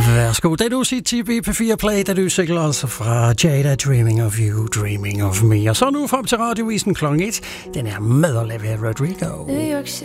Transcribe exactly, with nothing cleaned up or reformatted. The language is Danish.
Værsgo, det du siger til B P fire Play, da du cykler altså fra Jada, Dreaming of You, Dreaming of Me. Og så nu frem til radiovisen klokken et, den er med Olivia Rodrigo. New York City.